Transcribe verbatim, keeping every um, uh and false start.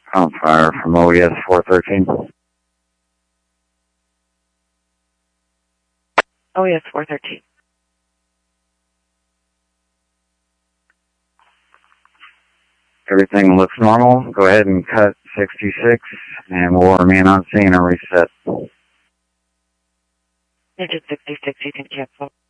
On fire from O E S four thirteen. O E S four thirteen. Everything looks normal. Go ahead and cut sixty-six, and we'll remain on scene and reset. Engine sixty-six, you can cancel.